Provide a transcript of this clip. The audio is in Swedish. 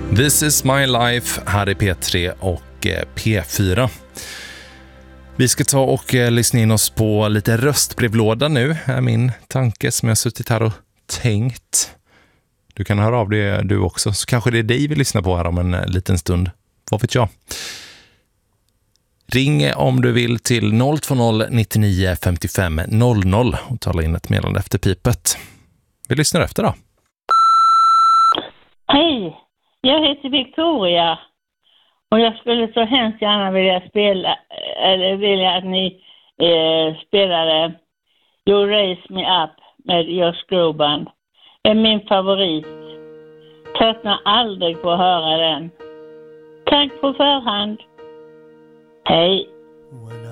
This is my life här i P3 och P4. Vi ska ta och lyssna in oss på lite röstbrevlåda nu, är min tanke som jag har suttit här och tänkt. Du kan höra av det du också, så kanske det är dig vi lyssnar på här om en liten stund. Vad vet jag? Ring om du vill till 020 99 55 00 och tala in ett meddelande efter pipet. Vi lyssnar efter då. Hej, jag heter Victoria och jag skulle så hemskt gärna vilja att ni spelade You Raise Me Up med Josh Groban. Det är min favorit. Tröttnar aldrig på att höra den. Tack på förhand. Hej.